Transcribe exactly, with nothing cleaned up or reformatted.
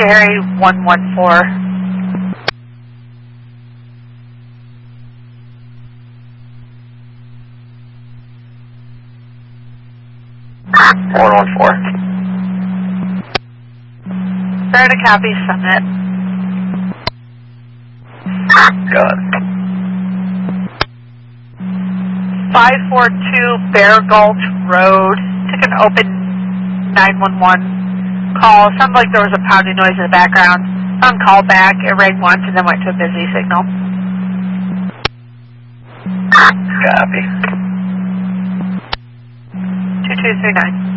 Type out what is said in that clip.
Harry one one four. one one four. Fair to copy, Summit. Got it. five four two Bear Gulch Road. Took an open nine one one call. Sounded like there was a pounding noise in the background. On call back, it rang once and then went to a busy signal. Copy. two two three nine.